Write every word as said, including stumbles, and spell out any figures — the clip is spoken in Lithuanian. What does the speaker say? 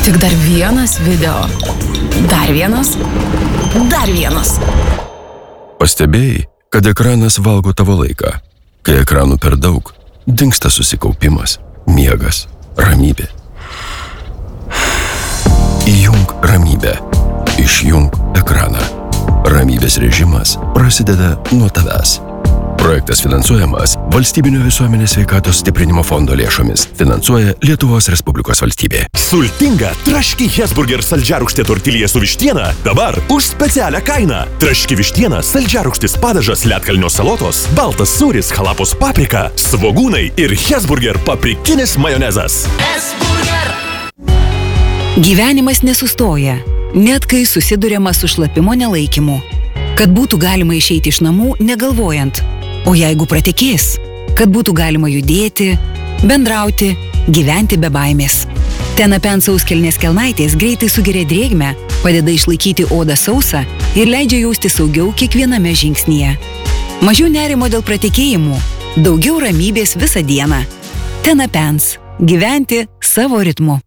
Tik dar vienas video. Dar vienas. Dar vienas. Pastebėjai, kad ekranas valgo tavo laiką. Kai ekranų per daug, dingsta susikaupimas, miegas, ramybė. Įjunk ramybę. Išjunk ekraną. Ramybės režimas prasideda nuo tavęs. Projektas finansuojamas Valstybinio visuomenės sveikatos stiprinimo fondo lėšomis. Finansuoja Lietuvos Respublikos valstybė. Sultinga traški Hesburger saldžiarūgštė tortilija su vištiena dabar už specialią kainą. Traški vištiena, saldžiarūgštis padažas, ledkalnio salotos, baltas sūris, halapos paprika, svogūnai ir Hesburger paprikinis majonezas. Hesburger! Gyvenimas nesustoja, net kai susiduriama su šlapimo nelaikymu. Kad būtų galima išeiti iš namų negalvojant, o jeigu pratekės, kad būtų galima judėti, bendrauti, gyventi be baimės. Tenapen sauskelnės kelnaitės greitai sugeria drėgmę, padeda išlaikyti odą sausą ir leidžia jausti saugiau kiekviename žingsnyje. Mažiau nerimo dėl pratekėjimų, daugiau ramybės visą dieną. Tenapens. Gyventi savo ritmu.